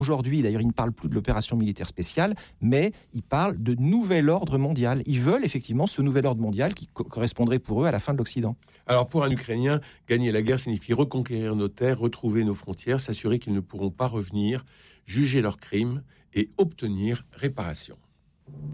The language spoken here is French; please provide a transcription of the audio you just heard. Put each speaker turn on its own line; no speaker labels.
Aujourd'hui, d'ailleurs, ils ne parlent plus de l'opération militaire spéciale, mais ils parlent de nouvel ordre mondial. Ils veulent effectivement ce nouvel ordre mondial qui correspondrait pour eux à la fin de l'Occident.
Alors pour un Ukrainien, gagner la guerre signifie reconquérir nos terres, retrouver nos frontières, s'assurer qu'ils ne pourront pas revenir, juger leurs crimes et obtenir réparation.